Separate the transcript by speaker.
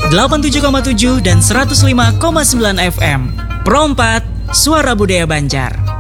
Speaker 1: 87,7 dan 105,9 FM. Pro 4, Suara Budaya Banjar.